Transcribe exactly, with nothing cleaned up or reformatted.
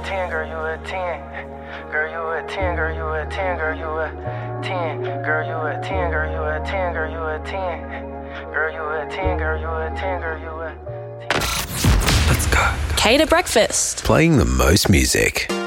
ten, girl, you a ten. Girl, you a ten, girl, you a ten, girl, you a ten. Girl, you a ten, girl, you a ten, girl, you a ten. Girl, you a ten, girl, you a ten, girl, you a ten. Let's go. Cater Breakfast. Playing the most music.